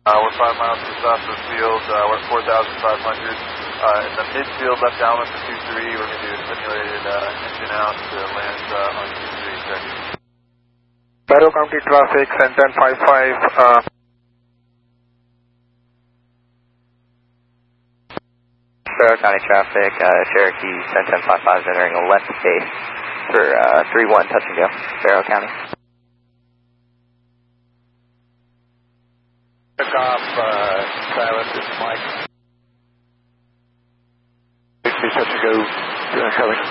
We're 5 miles to the south of the field. We're at 4,500. In the midfield, left downwind for 2-3. We're going to do a simulated engine out to land on 2-3. Check. Barrow County traffic, Centon 55. Barrow County traffic, Cherokee, Centon 55 is entering a left base for 3-1, touch and go, Barrow County. Pick off, Silence, it's Mike. 60, touch and go, coming.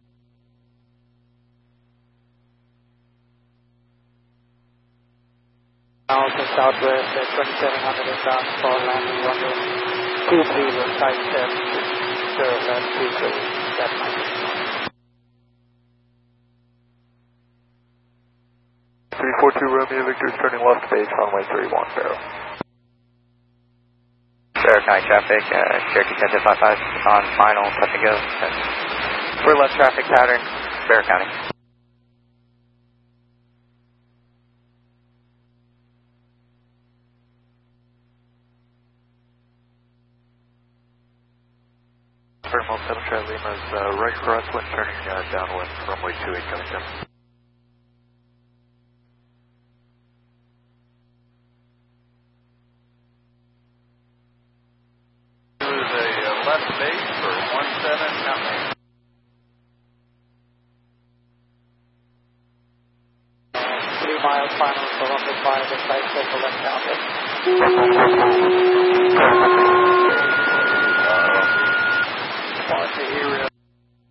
Also southwest at 2700 inbound for landing runway 23 will side step 032, that might be 342 Romeo Victor is turning left base, runway 31, Barrow. Barrow County traffic, Cherokee Centon 55 on final, touch and go. For left traffic pattern, Barrow County. Thermal 7 Charlie Lima's right crosswind turning downwind, runway 28 coming down. This is a left base for 17 counting. 3 miles final for runway 5 and side step for left traffic. On the area.